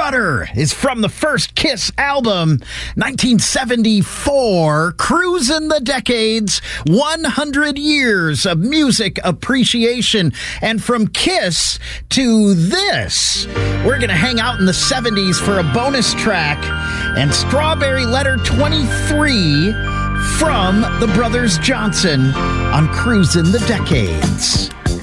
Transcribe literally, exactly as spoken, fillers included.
Rudder is from the first Kiss album, nineteen seventy-four, Cruisin' the Decades, one hundred years of music appreciation. And from Kiss to this, we're going to hang out in the seventies for a bonus track and Strawberry Letter twenty-three from the Brothers Johnson on Cruisin' the Decades.